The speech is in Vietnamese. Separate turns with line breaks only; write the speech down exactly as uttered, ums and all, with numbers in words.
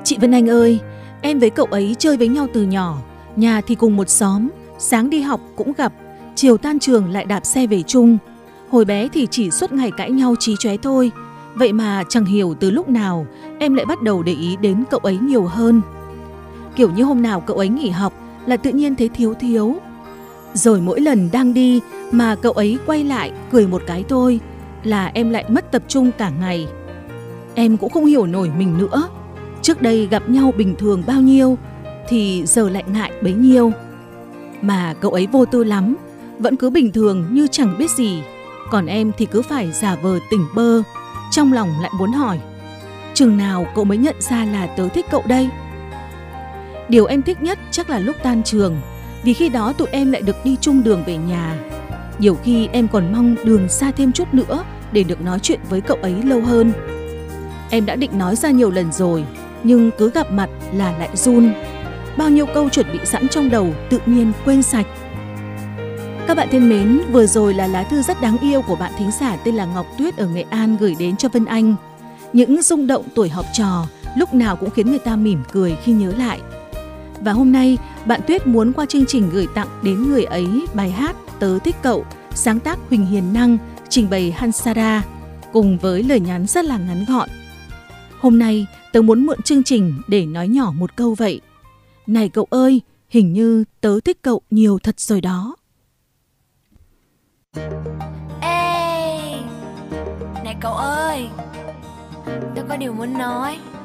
Chị Vân Anh ơi, em với cậu ấy chơi với nhau từ nhỏ, nhà thì cùng một xóm, sáng đi học cũng gặp, chiều tan trường lại đạp xe về chung. Hồi bé thì chỉ suốt ngày cãi nhau chí chóe thôi, vậy mà chẳng hiểu từ lúc nào em lại bắt đầu để ý đến cậu ấy nhiều hơn. Kiểu như hôm nào cậu ấy nghỉ học là tự nhiên thấy thiếu thiếu. Rồi mỗi lần đang đi mà cậu ấy quay lại cười một cái thôi là em lại mất tập trung cả ngày. Em cũng không hiểu nổi mình nữa. Trước đây gặp nhau bình thường bao nhiêu thì giờ lại ngại bấy nhiêu. Mà cậu ấy vô tư lắm, vẫn cứ bình thường như chẳng biết gì. Còn em thì cứ phải giả vờ tỉnh bơ, trong lòng lại muốn hỏi: chừng nào cậu mới nhận ra là tớ thích cậu đây? Điều em thích nhất chắc là lúc tan trường, vì khi đó tụi em lại được đi chung đường về nhà. Nhiều khi em còn mong đường xa thêm chút nữa để được nói chuyện với cậu ấy lâu hơn. Em đã định nói ra nhiều lần rồi, nhưng cứ gặp mặt là lại run. Bao nhiêu câu chuẩn bị sẵn trong đầu tự nhiên quên sạch. Các bạn thân mến, vừa rồi là lá thư rất đáng yêu của bạn thính giả tên là Ngọc Tuyết ở Nghệ An gửi đến cho Vân Anh. Những rung động tuổi học trò lúc nào cũng khiến người ta mỉm cười khi nhớ lại. Và hôm nay, bạn Tuyết muốn qua chương trình gửi tặng đến người ấy bài hát Tớ Thích Cậu, sáng tác Huỳnh Hiền Năng, trình bày Hansara, cùng với lời nhắn rất là ngắn gọn. Hôm nay, tớ muốn mượn chương trình để nói nhỏ một câu vậy. Này cậu ơi, hình như tớ thích cậu nhiều thật rồi đó.
Ê, này cậu ơi, tớ có điều muốn nói.